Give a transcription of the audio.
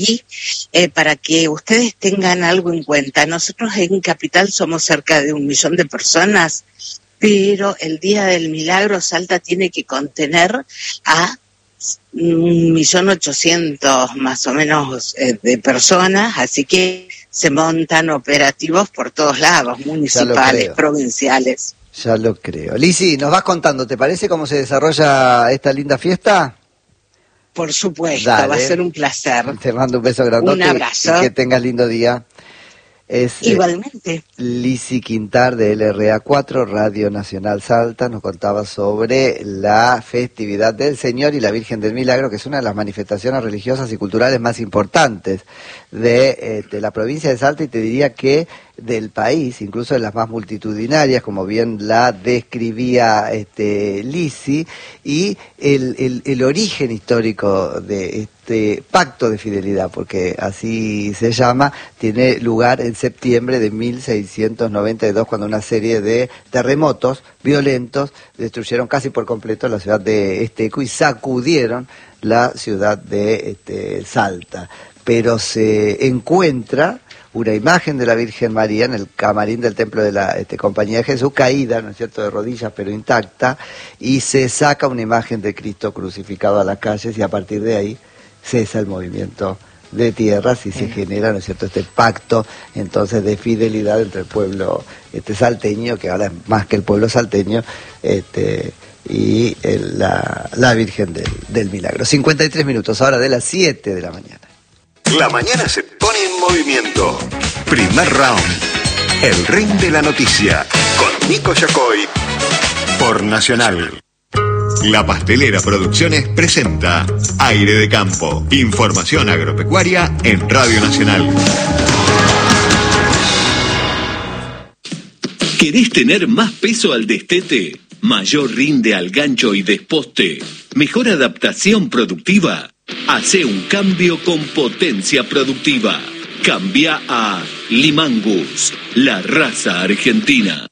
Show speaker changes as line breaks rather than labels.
Y para que ustedes tengan algo en cuenta, nosotros en Capital somos cerca de 1 millón de personas, pero el Día del Milagro Salta tiene que contener a 1.800.000 más o menos de personas, así que se montan operativos por todos lados, municipales, provinciales.
Ya lo creo. Lisi, nos vas contando, ¿te parece cómo se desarrolla esta linda fiesta?
Por supuesto,
Dale.
Va a ser un placer.
Te mando un beso grandote.
Un abrazo.
Y que tengas lindo día.
Igualmente.
Lisi Quintar de LRA4, Radio Nacional Salta, nos contaba sobre la festividad del Señor y la Virgen del Milagro, que es una de las manifestaciones religiosas y culturales más importantes de la provincia de Salta, y te diría que del país, incluso de las más multitudinarias, como bien la describía Lisi, y el origen histórico de este pacto de fidelidad, porque así se llama, tiene lugar en septiembre de 1692, cuando una serie de terremotos violentos destruyeron casi por completo la ciudad de Esteco y sacudieron la ciudad de Salta. Pero se encuentra una imagen de la Virgen María en el camarín del templo de la Compañía de Jesús, caída, ¿no es cierto?, de rodillas, pero intacta, y se saca una imagen de Cristo crucificado a las calles, y a partir de ahí cesa el movimiento de tierras y se genera, ¿no es cierto?, este pacto entonces de fidelidad entre el pueblo salteño, que ahora es más que el pueblo salteño, y la Virgen del Milagro. 53 minutos, ahora de las 7 de la mañana.
La mañana se pone en movimiento. Primer round. El ring de la noticia. Con Nico Yacoy. Por Nacional. La Pastelera Producciones presenta Aire de Campo. Información agropecuaria en Radio Nacional.
¿Querés tener más peso al destete? ¿Mayor rinde al gancho y desposte? ¿Mejor adaptación productiva? Hacé un cambio con potencia productiva. Cambia a Limangus, la raza argentina.